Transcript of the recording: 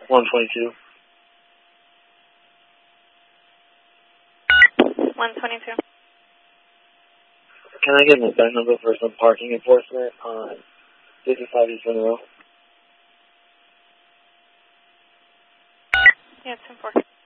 122. 122. Can I get an event number for some parking enforcement on 55 East Monroe? Yeah, it's 10-4.